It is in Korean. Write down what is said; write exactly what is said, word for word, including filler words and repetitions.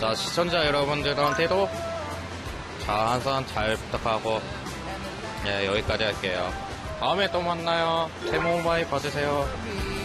자, 시청자 여러분들한테도 자, 항상 잘 부탁하고, 예, 여기까지 할게요. 다음에 또 만나요. 새해 복 많이 받으세요.